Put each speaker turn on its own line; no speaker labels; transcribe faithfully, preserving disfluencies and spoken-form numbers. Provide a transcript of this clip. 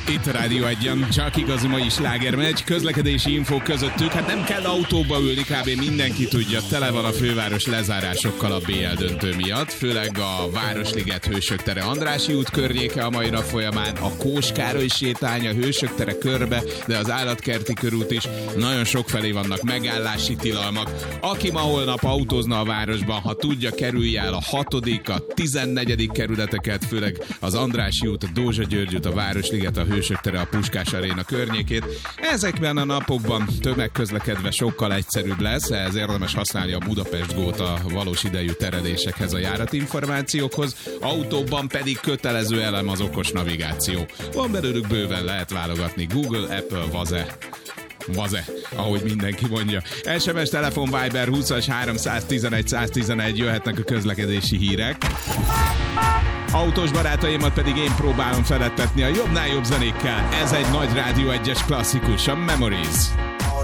Itt a Rádió Egyen, csak igazi mai slágermegy, közlekedési infók közöttük, hát nem kell autóba ülni, kb. Mindenki tudja, tele van a főváros lezárásokkal a bé el döntő miatt, főleg a Városliget Hősök tere Andrássy út környéke a mai nap folyamán, a Kós Károly sétány a Hősök tere körbe, de az Állatkerti körút is, nagyon sokfelé vannak megállási tilalmak. Aki ma holnap autózna a városban, ha tudja, kerülje el a hatodik, a tizennegyedik kerületeket, főleg az Andrássy út, a Dózsa György út, a Városliget, a Hősök tere, a Puskás Aréna környékét. Ezekben a napokban tömegközlekedve sokkal egyszerűbb lesz, ehhez érdemes használni a Budapest Gót a valós idejű terjedésekhez, a járatinformációkhoz, autóban pedig kötelező elem az okos navigáció. Van belőlük bőven, lehet válogatni Google, Apple, Vaze. Vaze, ahogy mindenki mondja. es em es, telefon, Viber húszas háromszáztizenegy száztizenegy, jöhetnek a közlekedési hírek. Autós barátaimat pedig én próbálom felettetni a jobbnál jobb zenékkel. Ez egy nagy Rádió egyes klasszikus, a Memories.